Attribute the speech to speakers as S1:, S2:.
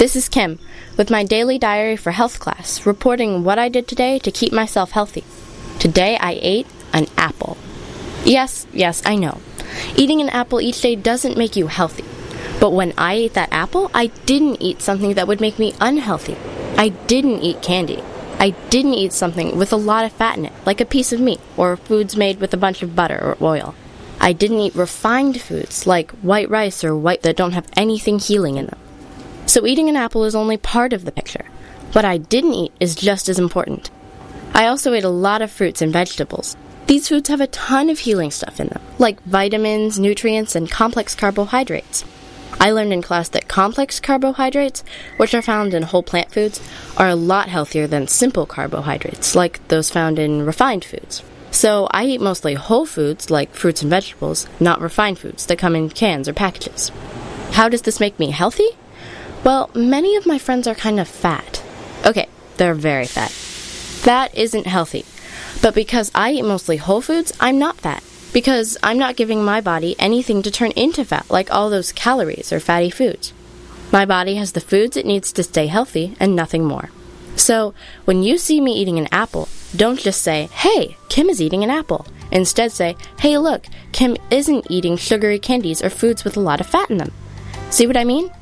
S1: This is Kim, with my daily diary for health class, reporting what I did today to keep myself healthy. Today I ate an apple. Yes, I know. Eating an apple each day doesn't make you healthy. But when I ate that apple, I didn't eat something that would make me unhealthy. I didn't eat candy. I didn't eat something with a lot of fat in it, like a piece of meat, or foods made with a bunch of butter or oil. I didn't eat refined foods, like white rice or white that don't have anything healing in them. So eating an apple is only part of the picture. What I didn't eat is just as important. I also ate a lot of fruits and vegetables. These foods have a ton of healing stuff in them, like vitamins, nutrients, and complex carbohydrates. I learned in class that complex carbohydrates, which are found in whole plant foods, are a lot healthier than simple carbohydrates, like those found in refined foods. So I eat mostly whole foods, like fruits and vegetables, not refined foods that come in cans or packages. How does this make me healthy? Well, many of my friends are kind of fat. Okay, they're very fat. Fat isn't healthy. But because I eat mostly whole foods, I'm not fat. Because I'm not giving my body anything to turn into fat, like all those calories or fatty foods. My body has the foods it needs to stay healthy and nothing more. So, when you see me eating an apple, don't just say, "Hey, Kim is eating an apple." Instead say, "Hey, look, Kim isn't eating sugary candies or foods with a lot of fat in them." See what I mean?